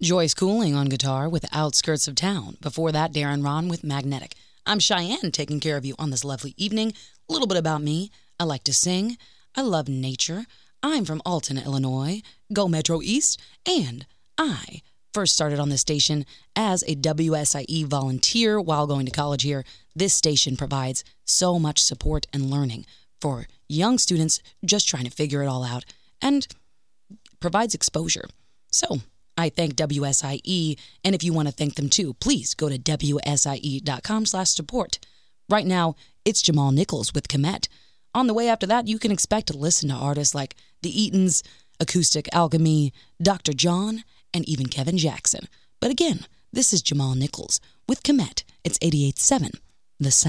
Joyce Cooling on guitar with Outskirts of Town. Before that, Darren Ron with Magnetic. I'm Cheyenne, taking care of you on this lovely evening. A little bit about me. I like to sing. I love nature. I'm from Alton, Illinois. Go Metro East. And I first started on this station as a WSIE volunteer while going to college here. This station provides so much support and learning for young students just trying to figure it all out and provides exposure. So I thank WSIE, and if you want to thank them too, please go to WSIE.com/support. Right now, it's Jamal Nichols with Komet. On the way after that, you can expect to listen to artists like The Eatons, Acoustic Alchemy, Dr. John, and even Kevin Jackson. But again, this is Jamal Nichols with Komet. It's 88.7 The Sound.